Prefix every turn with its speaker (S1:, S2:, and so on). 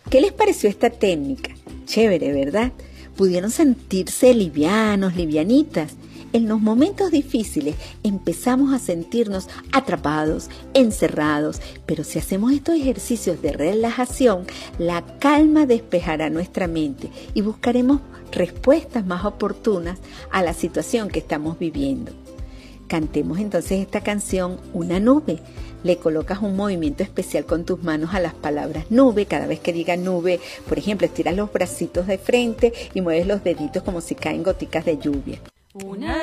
S1: ¿Qué les pareció esta técnica? Chévere, ¿verdad? Pudieron sentirse livianos, livianitas. En los momentos difíciles empezamos a sentirnos atrapados, encerrados, pero si hacemos estos ejercicios de relajación, la calma despejará nuestra mente y buscaremos respuestas más oportunas a la situación que estamos viviendo. Cantemos entonces esta canción, Una nube. Le colocas un movimiento especial con tus manos a las palabras nube. Cada vez que diga nube, por ejemplo, estiras los bracitos de frente y mueves los deditos como si caen goticas de lluvia.